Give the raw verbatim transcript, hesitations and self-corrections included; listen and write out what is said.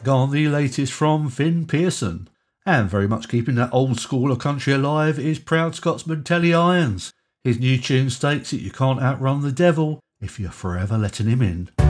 Get Gone, the latest from Finn Pearson. And very much keeping that old school of country alive is proud Scotsman Telly Irons. His new tune states that you can't outrun the devil if you're forever letting him in.